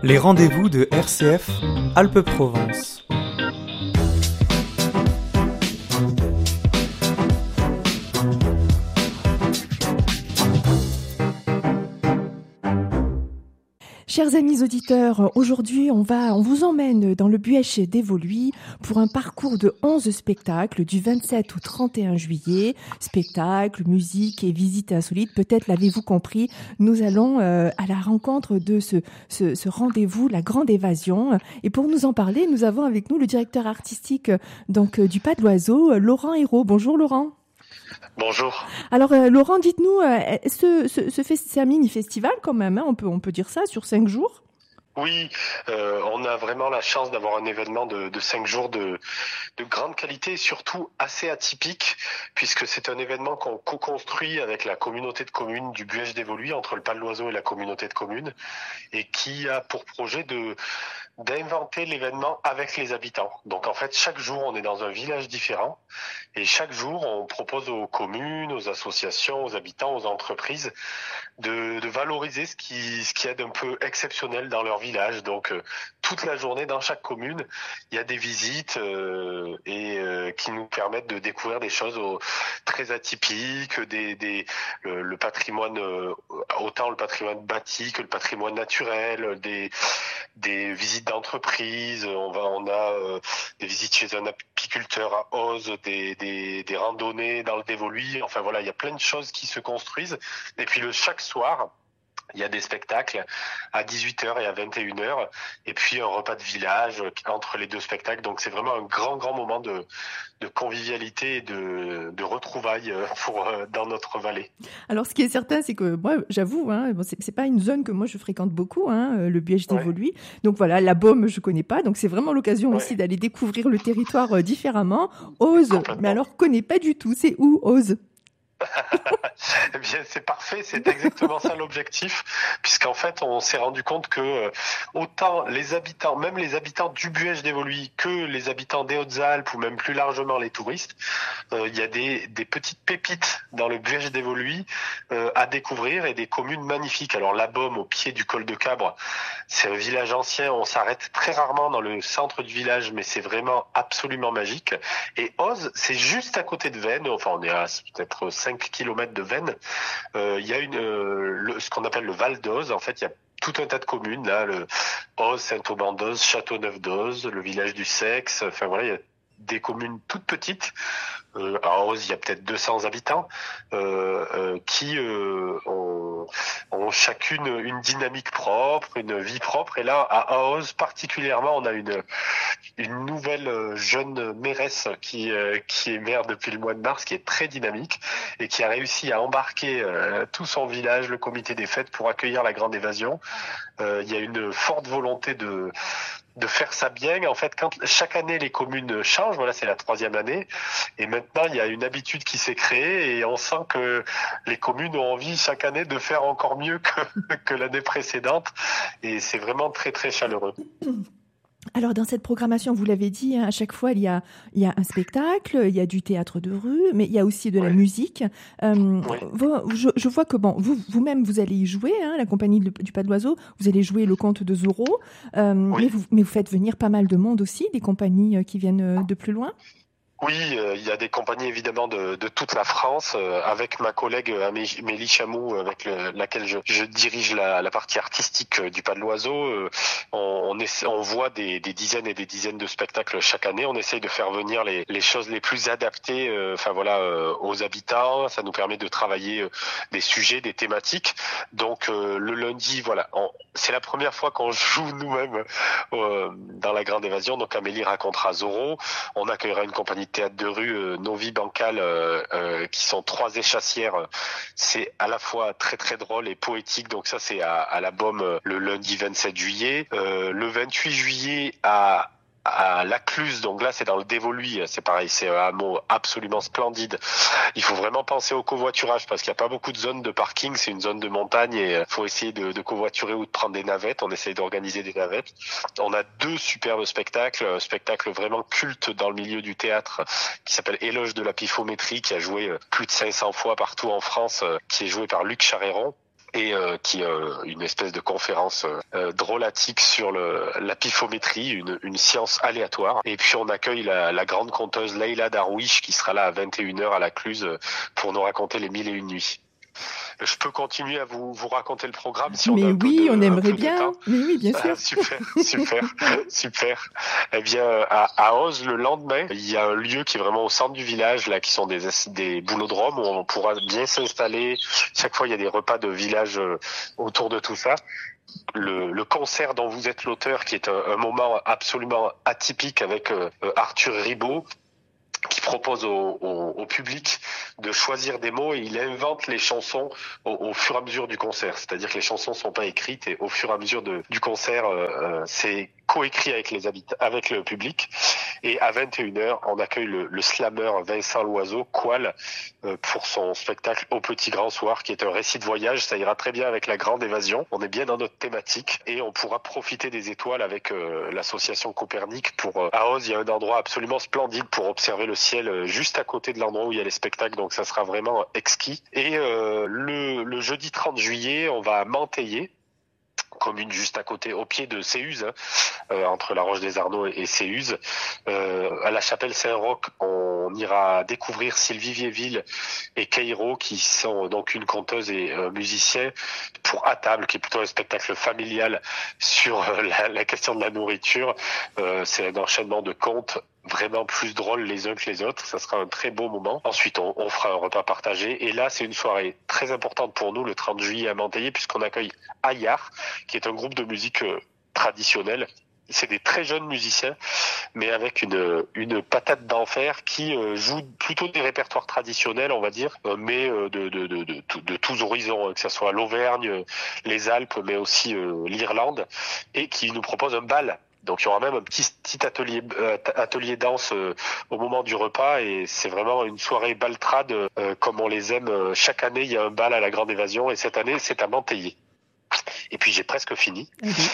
Les rendez-vous de RCF Alpes-Provence. Chers amis auditeurs, aujourd'hui on vous emmène dans le Buëch d'Évoluy pour un parcours de 11 spectacles du 27 au 31 juillet. Spectacles, musique et visites insolites, peut-être l'avez-vous compris, nous allons à la rencontre de ce rendez-vous, la Grande Évasion. Et pour nous en parler, nous avons avec nous le directeur artistique du Pas de l'Oiseau, Laurent Hérault. Bonjour Laurent. Bonjour. Alors Laurent, dites-nous, c'est un mini-festival quand même, hein, on peut dire ça, sur 5 jours? Oui, on a vraiment la chance d'avoir un événement de 5 jours de grande qualité et surtout assez atypique, puisque c'est un événement qu'on co-construit avec la communauté de communes du Buëch d'Évoluy, entre le Pas de l'Oiseau et la communauté de communes, et qui a pour projet d'inventer l'événement avec les habitants. Donc en fait, chaque jour, on est dans un village différent et chaque jour, on propose aux communes, aux associations, aux habitants, aux entreprises de valoriser ce qui est d'un peu exceptionnel dans leur village. Donc toute la journée, dans chaque commune, il y a des visites qui nous permettent de découvrir des choses très atypiques, le patrimoine, autant le patrimoine bâti que le patrimoine naturel, des visites d'entreprise. On a des visites chez un apiculteur à Oz, des randonnées dans le Dévoluy. Enfin voilà, il y a plein de choses qui se construisent. Et puis chaque soir, il y a des spectacles à 18h et à 21h, et puis un repas de village entre les deux spectacles. Donc c'est vraiment un grand moment de convivialité et de retrouvailles dans notre vallée. Alors ce qui est certain, c'est que moi, j'avoue, hein, c'est pas une zone que moi je fréquente beaucoup, hein, le Buëch d'Évoluy. Donc voilà, la Beaume, je connais pas. Donc c'est vraiment l'occasion aussi d'aller découvrir le territoire différemment. Oz, mais alors connais pas du tout. C'est où Oz? Eh bien, c'est parfait, c'est exactement ça l'objectif, puisqu'en fait, on s'est rendu compte que autant les habitants, même les habitants du Buëch d'Évoluy que les habitants des Hautes-Alpes ou même plus largement les touristes, il y a des petites pépites dans le Buëch d'Évoluy à découvrir et des communes magnifiques. Alors la Beaume, au pied du col de Cabre, c'est un village ancien, on s'arrête très rarement dans le centre du village, mais c'est vraiment absolument magique. Et Oz, c'est juste à côté de Veynes, enfin on est à peut-être 5 km de Veynes. Il y a ce qu'on appelle le Val d'Oz. En fait, il y a tout un tas de communes là, le Oz, Saint-Auban d'Oz, Châteauneuf d'Oz, le village du Sexe. Enfin voilà, il y a des communes toutes petites. À Oz, il y a peut-être 200 habitants qui ont chacune une dynamique propre, une vie propre. Et là, à Oz particulièrement, on a une nouvelle jeune mairesse qui est maire depuis le mois de mars, qui est très dynamique et qui a réussi à embarquer tout son village, le comité des fêtes, pour accueillir la Grande Évasion. Il y a une forte volonté de faire ça bien. En fait, quand chaque année les communes changent, voilà, c'est la 3e année, et maintenant il y a une habitude qui s'est créée et on sent que les communes ont envie chaque année de faire encore mieux que l'année précédente, et c'est vraiment très très chaleureux. Alors dans cette programmation, vous l'avez dit, hein, à chaque fois il y a un spectacle, il y a du théâtre de rue, mais il y a aussi de la musique. Je vois que vous-même vous allez y jouer, hein, la compagnie du Pas de l'Oiseau, vous allez jouer le conte de Zorro, mais vous faites venir pas mal de monde aussi, des compagnies qui viennent de plus loin. Oui, il y a des compagnies évidemment de toute la France, avec ma collègue Amélie Chamou, avec laquelle je dirige la partie artistique du Pas de l'Oiseau. On voit des dizaines et des dizaines de spectacles chaque année. On essaye de faire venir les choses les plus adaptées, aux habitants. Ça nous permet de travailler des sujets, des thématiques. Donc le lundi, voilà, c'est la première fois qu'on joue nous-mêmes dans la Grande Évasion. Donc Amélie racontera Zorro. On accueillera une compagnie théâtre de rue Novi Bancal, qui sont 3 échassières. C'est à la fois très très drôle et poétique. Donc ça, c'est à la Beaume le lundi 27 juillet. Le 28 juillet à Lacluse, donc là c'est dans le Dévoluy, c'est pareil, c'est un hameau absolument splendide. Il faut vraiment penser au covoiturage parce qu'il n'y a pas beaucoup de zones de parking, c'est une zone de montagne et il faut essayer de covoiturer ou de prendre des navettes. On essaye d'organiser des navettes. On a 2 superbes spectacles, un spectacle vraiment culte dans le milieu du théâtre qui s'appelle Éloge de la Pifométrie, qui a joué plus de 500 fois partout en France, qui est joué par Luc Charéron. et qui est une espèce de conférence drôlatique sur la pifométrie, une science aléatoire. Et puis on accueille la grande conteuse Leïla Darwish qui sera là à 21h à la Cluse pour nous raconter les 1001 nuits. Je peux continuer à vous raconter le programme si on a un peu de, on aimerait un peu bien. de temps. Mais oui, bien sûr. Super. Eh bien, à Oz, le lendemain, il y a un lieu qui est vraiment au centre du village, là, qui sont des boulodromes où on pourra bien s'installer. Chaque fois, il y a des repas de village autour de tout ça. Le concert dont vous êtes l'auteur, qui est un moment absolument atypique avec Arthur Ribot, qui propose au public de choisir des mots et il invente les chansons au fur et à mesure du concert. C'est-à-dire que les chansons sont pas écrites et au fur et à mesure du concert, c'est coécrit avec le public. Et à 21h, on accueille le slammer Vincent Loiseau, Qual, pour son spectacle Au Petit Grand Soir, qui est un récit de voyage. Ça ira très bien avec la Grande Évasion. On est bien dans notre thématique et on pourra profiter des étoiles avec l'association Copernic. À Oz, il y a un endroit absolument splendide pour observer le ciel juste à côté de l'endroit où il y a les spectacles. Donc ça sera vraiment exquis. Et le jeudi 30 juillet, on va à Manteillé, commune juste à côté, au pied de Séuz, entre la Roche des Arnaud et Séuz. À la chapelle Saint-Roch, on ira découvrir Sylvie Viéville et Keiro, qui sont donc une conteuse et musicien, pour À table, qui est plutôt un spectacle familial sur la question de la nourriture. C'est un enchaînement de contes vraiment plus drôles les uns que les autres. Ça sera un très beau moment. Ensuite, on fera un repas partagé. Et là, c'est une soirée très importante pour nous, le 30 juillet à Manteillé, puisqu'on accueille Ayar, qui est un groupe de musique traditionnelle. C'est des très jeunes musiciens, mais avec une patate d'enfer qui joue plutôt des répertoires traditionnels, on va dire, mais de tous horizons, que ce soit l'Auvergne, les Alpes, mais aussi l'Irlande, et qui nous propose un bal. Donc il y aura même un petit atelier danse au moment du repas et c'est vraiment une soirée baltrade comme on les aime. Chaque année, il y a un bal à la Grande Évasion et cette année, c'est à Manteillé. Et puis j'ai presque fini.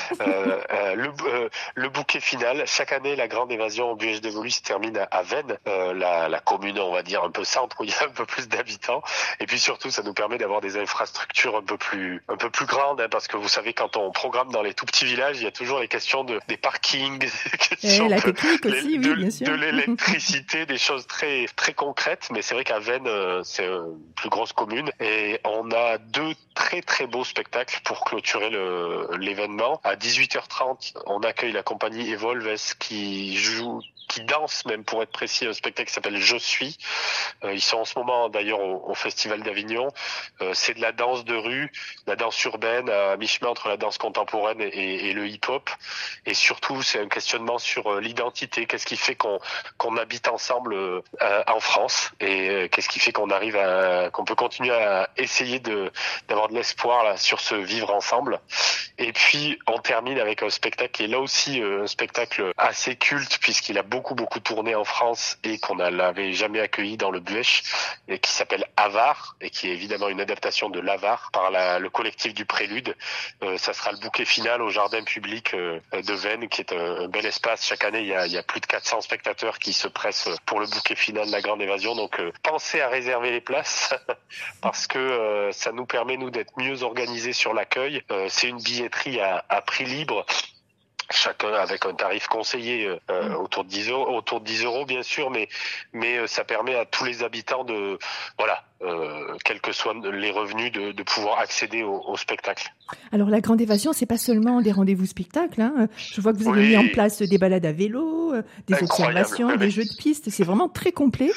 Le bouquet final, chaque année la Grande Évasion au Buège d'Évoluy se termine à Veynes, la commune on va dire un peu centre où il y a un peu plus d'habitants. Et puis surtout ça nous permet d'avoir des infrastructures un peu plus grandes, hein, parce que vous savez quand on programme dans les tout petits villages, il y a toujours les questions des parkings, des questions la technique aussi, oui, bien sûr. de l'électricité, des choses très très concrètes. Mais c'est vrai qu'à Veynes c'est une plus grosse commune et on a 2 très très beaux spectacles pour clôturer l'événement. À 18h30, on accueille la compagnie Evolves qui danse même pour être précis, un spectacle qui s'appelle Je suis. Ils sont en ce moment d'ailleurs au Festival d'Avignon. C'est de la danse de rue, la danse urbaine à mi-chemin entre la danse contemporaine et le hip-hop. Et surtout, c'est un questionnement sur l'identité. Qu'est-ce qui fait qu'on habite ensemble en France et qu'est-ce qui fait qu'on peut continuer à essayer d'avoir de l'espoir là sur ce vivre ensemble. Et puis on termine avec un spectacle qui est là aussi un spectacle assez culte puisqu'il a beaucoup tourné en France et qu'on l'avait jamais accueilli dans le Buèche et qui s'appelle Avare et qui est évidemment une adaptation de l'Avare par le collectif du Prélude. Ça sera le bouquet final au jardin public de Veynes qui est un bel espace. Chaque année il y a plus de 400 spectateurs qui se pressent pour le bouquet final de la Grande Évasion. Donc pensez à réserver les places parce que ça nous permet nous d'être mieux organisés sur l'accueil. C'est une billetterie à prix libre. Chacun avec un tarif conseillé autour de 10 euros bien sûr, mais ça permet à tous les habitants quels que soient les revenus de pouvoir accéder au spectacle. Alors la Grande Évasion, c'est pas seulement des rendez-vous spectacles, hein. Je vois que vous avez mis en place des balades à vélo, des observations, des jeux de piste, c'est vraiment très complet.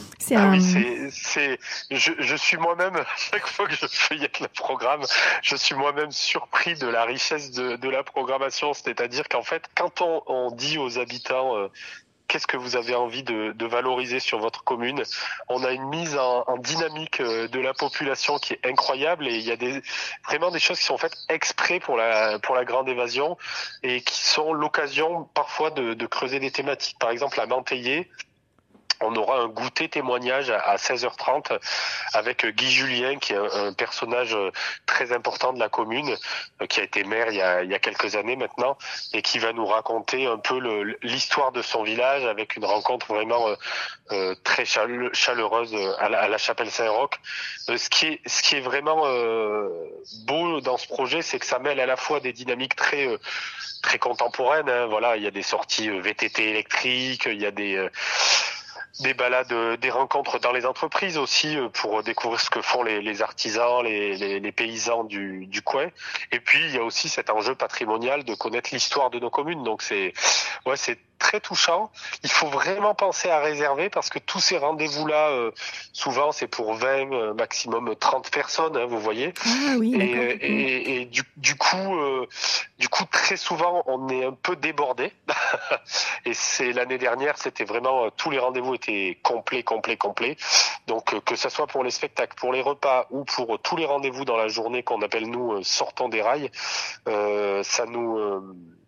Je suis moi-même, à chaque fois que je feuillette le programme, je suis moi-même surpris de la richesse de la programmation. C'est-à-dire qu'en fait, quand on dit aux habitants qu'est-ce que vous avez envie de valoriser sur votre commune, on a une mise en dynamique de la population qui est incroyable et il y a vraiment des choses qui sont faites exprès pour la Grande Évasion et qui sont l'occasion parfois de creuser des thématiques. Par exemple, à Manteillé, on aura un goûter témoignage à 16h30 avec Guy Julien, qui est un personnage très important de la commune, qui a été maire il y a quelques années maintenant, et qui va nous raconter un peu l'histoire de son village avec une rencontre vraiment très chaleureuse à la chapelle Saint-Roch. Ce qui est vraiment beau dans ce projet, c'est que ça mêle à la fois des dynamiques très contemporaines, hein. Voilà, il y a des sorties VTT électriques, il y a des balades, des rencontres dans les entreprises aussi pour découvrir ce que font les artisans, les paysans du coin. Et puis il y a aussi cet enjeu patrimonial de connaître l'histoire de nos communes. Donc c'est très touchant. Il faut vraiment penser à réserver parce que tous ces rendez-vous-là, souvent c'est pour 20, maximum 30 personnes, hein, vous voyez. Ah oui, d'accord. Et du coup, très souvent, on est un peu débordé. Et l'année dernière, c'était vraiment tous les rendez-vous étaient complets. Donc que ça soit pour les spectacles, pour les repas ou pour tous les rendez-vous dans la journée qu'on appelle nous sortons des rails, ça nous